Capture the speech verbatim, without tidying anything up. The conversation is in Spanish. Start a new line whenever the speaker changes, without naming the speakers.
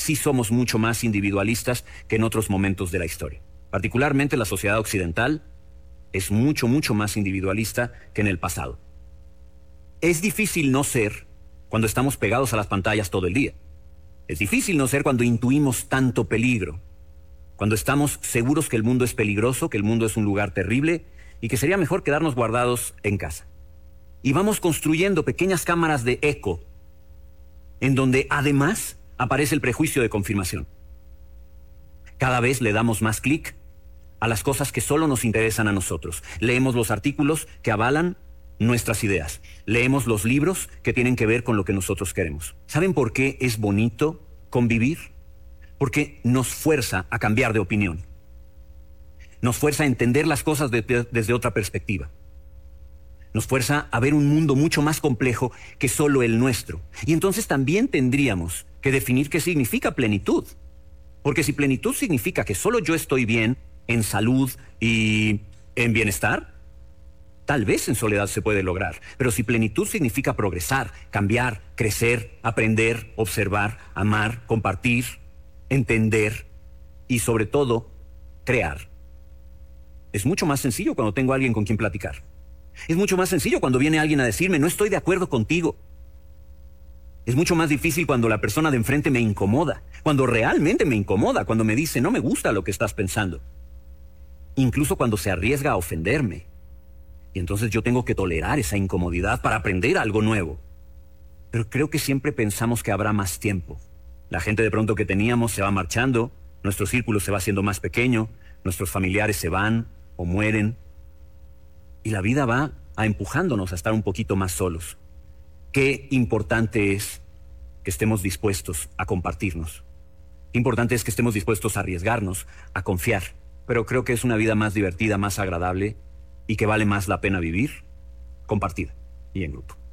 sí somos mucho más individualistas que en otros momentos de la historia. Particularmente la sociedad occidental es mucho, mucho más individualista que en el pasado. Es difícil no ser cuando estamos pegados a las pantallas todo el día. Es difícil no ser cuando intuimos tanto peligro, cuando estamos seguros que el mundo es peligroso, que el mundo es un lugar terrible y que sería mejor quedarnos guardados en casa. Y vamos construyendo pequeñas cámaras de eco en donde además aparece el prejuicio de confirmación. Cada vez le damos más clic a las cosas que solo nos interesan a nosotros. Leemos los artículos que avalan nuestras ideas. Leemos los libros que tienen que ver con lo que nosotros queremos. ¿Saben por qué es bonito convivir? Porque nos fuerza a cambiar de opinión. Nos fuerza a entender las cosas de, de, desde otra perspectiva. Nos fuerza a ver un mundo mucho más complejo que solo el nuestro. Y entonces también tendríamos que definir qué significa plenitud. Porque si plenitud significa que solo yo estoy bien en salud y en bienestar, tal vez en soledad se puede lograr. Pero si plenitud significa progresar, cambiar, crecer, aprender, observar, amar, compartir, entender y sobre todo, crear. Es mucho más sencillo cuando tengo a alguien con quien platicar. Es mucho más sencillo cuando viene alguien a decirme, no estoy de acuerdo contigo. Es mucho más difícil cuando la persona de enfrente me incomoda, cuando realmente me incomoda, cuando me dice, no me gusta lo que estás pensando. Incluso cuando se arriesga a ofenderme. Y entonces yo tengo que tolerar esa incomodidad para aprender algo nuevo. Pero creo que siempre pensamos que habrá más tiempo. La gente de pronto que teníamos se va marchando, nuestro círculo se va haciendo más pequeño, nuestros familiares se van o mueren. Y la vida va a empujándonos a estar un poquito más solos. Qué importante es que estemos dispuestos a compartirnos. Qué importante es que estemos dispuestos a arriesgarnos, a confiar. Pero creo que es una vida más divertida, más agradable y que vale más la pena vivir compartida y en grupo.